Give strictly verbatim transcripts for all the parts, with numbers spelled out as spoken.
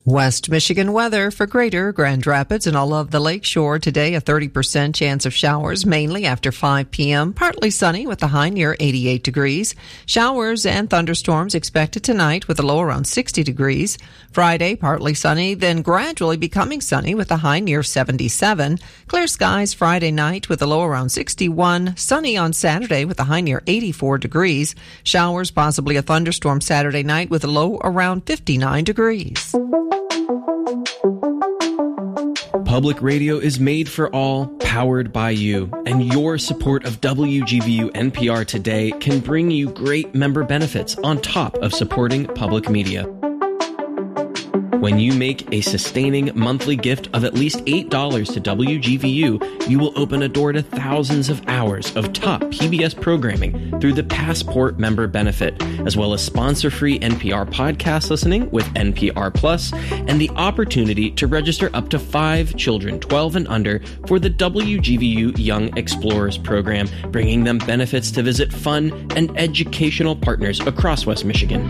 West Michigan weather for Greater Grand Rapids and all of the Lakeshore today. A thirty percent chance of showers, mainly after five p.m. Partly sunny with a high near eighty-eight degrees. Showers and thunderstorms expected tonight with a low around sixty degrees. Friday, partly sunny, then gradually becoming sunny with a high near seventy-seven. Clear skies Friday night with a low around sixty-one. Sunny on Saturday with a high near eighty-four degrees. Showers, possibly a thunderstorm Saturday night with a low around fifty-nine degrees. Public radio is made for all, powered by you, and your support of W G V U N P R today can bring you great member benefits on top of supporting public media. When you make a sustaining monthly gift of at least eight dollars to W G V U, you will open a door to thousands of hours of top P B S programming through the Passport member benefit, as well as sponsor-free N P R podcast listening with N P R Plus, and the opportunity to register up to five children twelve and under for the W G V U Young Explorers program, bringing them benefits to visit fun and educational partners across West Michigan.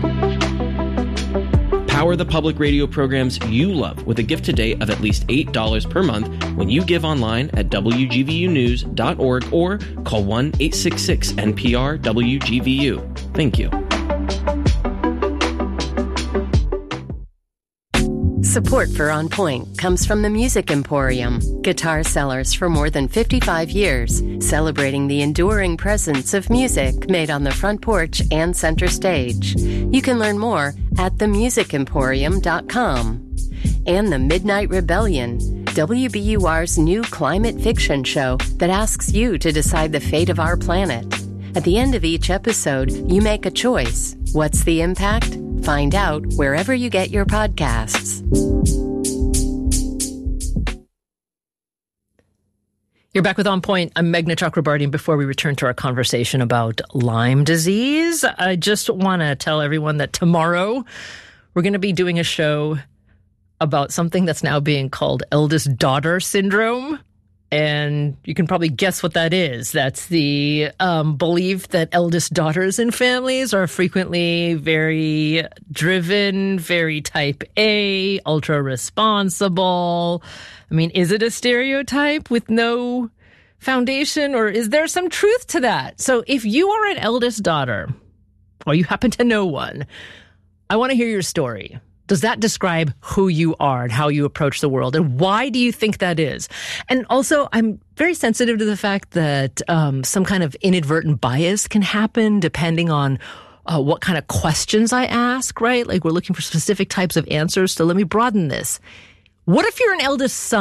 Power the public radio programs you love with a gift today of at least eight dollars per month when you give online at W G V U news dot org or call one eight six six N P R W G V U. Thank you. Support for On Point comes from the Music Emporium, guitar sellers for more than fifty-five years, celebrating the enduring presence of music made on the front porch and center stage. You can learn more at the music emporium dot com. And the Midnight Rebellion, W B U R's new climate fiction show that asks you to decide the fate of our planet. At the end of each episode, you make a choice. What's the impact? Find out wherever you get your podcasts. You're back with On Point. I'm Meghna Chakrabarty, and before we return to our conversation about Lyme disease, I just want to tell everyone that tomorrow we're going to be doing a show about something that's now being called eldest daughter syndrome. And you can probably guess what that is. That's the um, belief that eldest daughters in families are frequently very driven, very type A, ultra responsible. I mean, is it a stereotype with no foundation, or is there some truth to that? So if you are an eldest daughter, or you happen to know one, I want to hear your story. Does that describe who you are and how you approach the world? And why do you think that is? And also, I'm very sensitive to the fact that um, some kind of inadvertent bias can happen depending on uh, what kind of questions I ask, right? Like we're looking for specific types of answers. So let me broaden this. What if you're an eldest son?